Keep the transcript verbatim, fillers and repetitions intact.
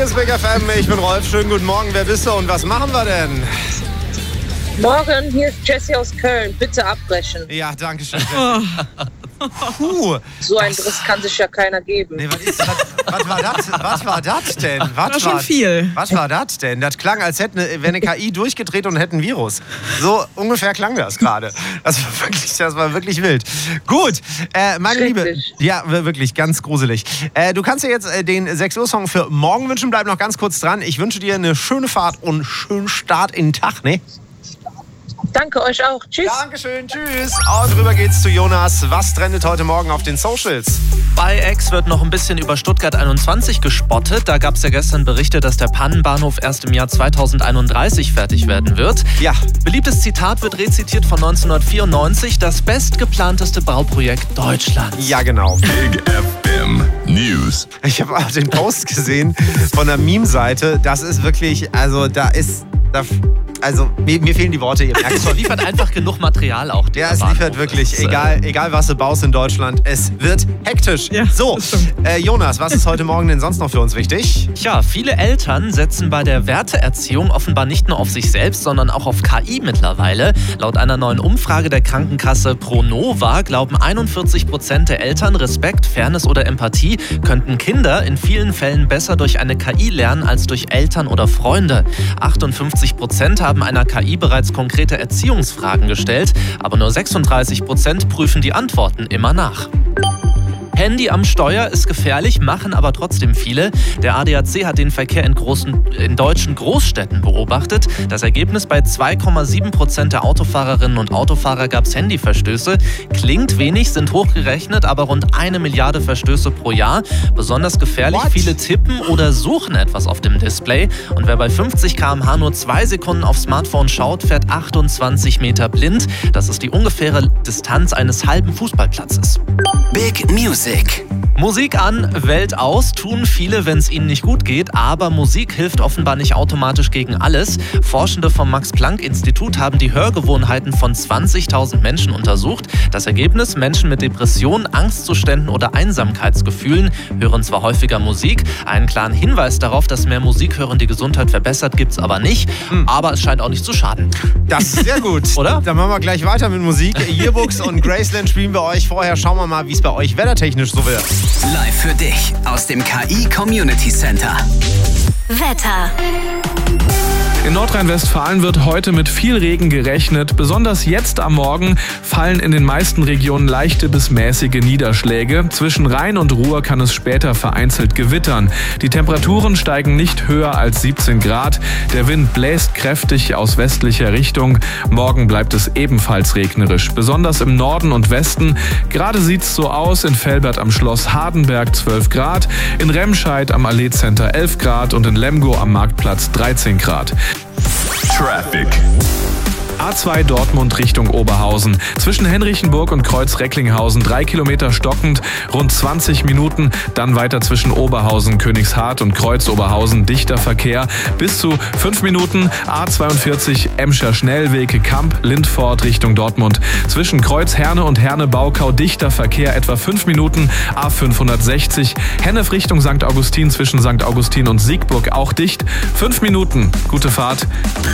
ist Big F M, ich bin Rolf. Schönen guten Morgen, wer bist du und was machen wir denn? Morgen, hier ist Jessie aus Köln. Bitte abbrechen. Ja, danke schön. Puh, so ein Driss kann sich ja keiner geben. Nee, was, ist, was, was war das? Was war das denn? Was war schon viel. Was war das denn? Das klang, als hätte eine, wäre eine K I durchgedreht und hätte ein Virus. So ungefähr klang das gerade. Das war wirklich, das war wirklich wild. Gut, äh, meine Liebe. Ja, wirklich ganz gruselig. Äh, du kannst dir jetzt äh, den sechs Uhr Song für morgen wünschen. Bleib noch ganz kurz dran. Ich wünsche dir eine schöne Fahrt und einen schönen Start in den Tag, ne? Danke euch auch. Tschüss. Dankeschön, tschüss. Und rüber geht's zu Jonas. Was trendet heute Morgen auf den Socials? Bei X wird noch ein bisschen über Stuttgart einundzwanzig gespottet. Da gab es ja gestern Berichte, dass der Pannenbahnhof erst im Jahr zweitausendeinunddreißig fertig werden wird. Ja. Beliebtes Zitat wird rezitiert von neunzehnhundertvierundneunzig. Das bestgeplanteste Bauprojekt Deutschlands. Ja, genau. Big F M News. Ich habe auch den Post gesehen von der Meme-Seite. Das ist wirklich, also da ist... Da Also, mir, mir fehlen die Worte. Ihr merkt Es liefert einfach genug Material auch. Ja, es liefert wirklich. Das, egal, egal, was du baust in Deutschland, es wird hektisch. Ja, so, äh, Jonas, was ist heute Morgen denn sonst noch für uns wichtig? Tja, viele Eltern setzen bei der Werteerziehung offenbar nicht nur auf sich selbst, sondern auch auf K I mittlerweile. Laut einer neuen Umfrage der Krankenkasse Pronova glauben einundvierzig Prozent der Eltern, Respekt, Fairness oder Empathie könnten Kinder in vielen Fällen besser durch eine K I lernen als durch Eltern oder Freunde. achtundfünfzig Prozent haben einer K I bereits konkrete Erziehungsfragen gestellt, aber nur sechsunddreißig Prozent prüfen die Antworten immer nach. Handy am Steuer ist gefährlich, machen aber trotzdem viele. Der A D A C hat den Verkehr in, großen, in deutschen Großstädten beobachtet. Das Ergebnis: bei zwei Komma sieben Prozent der Autofahrerinnen und Autofahrer gab es Handyverstöße. Klingt wenig, sind hochgerechnet, aber rund eine Milliarde Verstöße pro Jahr. Besonders gefährlich: What? Viele tippen oder suchen etwas auf dem Display. Und wer bei fünfzig Kilometer pro Stunde nur zwei Sekunden aufs Smartphone schaut, fährt achtundzwanzig Meter blind. Das ist die ungefähre Distanz eines halben Fußballplatzes. Big Music. Musik an, Welt aus, tun viele, wenn es ihnen nicht gut geht, aber Musik hilft offenbar nicht automatisch gegen alles. Forschende vom Max-Planck-Institut haben die Hörgewohnheiten von zwanzigtausend Menschen untersucht. Das Ergebnis: Menschen mit Depressionen, Angstzuständen oder Einsamkeitsgefühlen hören zwar häufiger Musik, einen klaren Hinweis darauf, dass mehr Musik hören die Gesundheit verbessert, gibt's aber nicht, hm. aber es scheint auch nicht zu schaden. Das ist sehr gut. Oder? Dann machen wir gleich weiter mit Musik. Yearbooks und Graceland spielen wir euch. Vorher schauen wir mal, wie es bei euch wettertechnisch so wird. Live für dich aus dem K I Community Center. Wetter. In Nordrhein-Westfalen wird heute mit viel Regen gerechnet. Besonders jetzt am Morgen fallen in den meisten Regionen leichte bis mäßige Niederschläge. Zwischen Rhein und Ruhr kann es später vereinzelt gewittern. Die Temperaturen steigen nicht höher als siebzehn Grad. Der Wind bläst kräftig aus westlicher Richtung. Morgen bleibt es ebenfalls regnerisch, besonders im Norden und Westen. Gerade sieht's so aus: in Velbert am Schloss Hardenberg zwölf Grad, in Remscheid am Allee Center elf Grad und in Lemgo am Marktplatz dreizehn Grad. Traffic. A zwei Dortmund Richtung Oberhausen. Zwischen Henrichenburg und Kreuz-Recklinghausen drei Kilometer stockend, rund zwanzig Minuten. Dann weiter zwischen Oberhausen, Königshardt und Kreuz-Oberhausen dichter Verkehr bis zu fünf Minuten. A zweiundvierzig Emscher Schnellweg, Kamp, Lindfort Richtung Dortmund. Zwischen Kreuz-Herne und Herne-Baukau dichter Verkehr etwa fünf Minuten. A fünfhundertsechzig Hennef Richtung Sankt Augustin zwischen Sankt Augustin und Siegburg auch dicht. fünf Minuten. Gute Fahrt.